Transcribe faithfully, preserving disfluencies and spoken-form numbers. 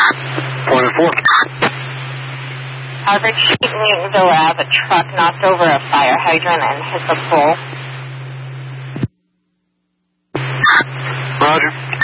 Point four. Harvard Street, Newtonville Ave, a truck knocked over a fire hydrant and hit the pole. Roger.